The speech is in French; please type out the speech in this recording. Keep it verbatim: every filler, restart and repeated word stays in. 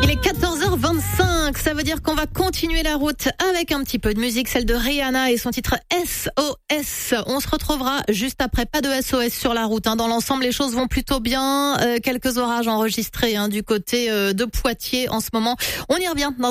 Il est quatorze heures vingt-cinq, ça veut dire qu'on va continuer la route avec un petit peu de musique, celle de Rihanna et son titre S O S. On se retrouvera juste après, pas de S O S sur la route. Hein. Dans l'ensemble, les choses vont plutôt bien. Euh, quelques orages enregistrés hein, du côté euh, de Poitiers en ce moment. On y revient dans